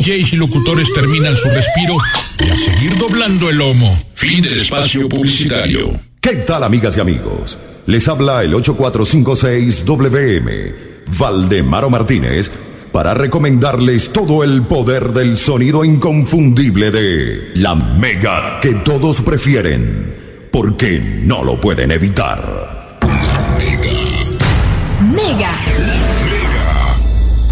DJs y locutores terminan su respiro y a seguir doblando el lomo. Fin del espacio publicitario. ¿Qué tal, amigas y amigos? Les habla el 8456WM, Valdemaro Martínez, para recomendarles todo el poder del sonido inconfundible de la Mega que todos prefieren, porque no lo pueden evitar. Mega.